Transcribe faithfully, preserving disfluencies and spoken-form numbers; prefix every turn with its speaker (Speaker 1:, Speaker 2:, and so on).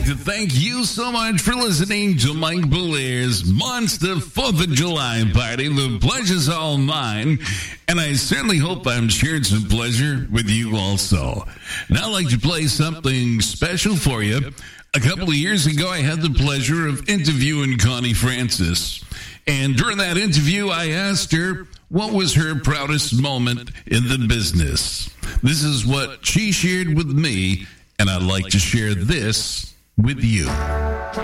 Speaker 1: like to thank you so much for listening to Mike Belair's Monster fourth of July party. The pleasure's all mine, and I certainly hope I'm sharing some pleasure with you also. Now I'd like to play something special for you. A couple of years ago, I had the pleasure of interviewing Connie Francis, and during that interview, I asked her what was her proudest moment in the business. This is what she shared with me, and I'd like to share this with you.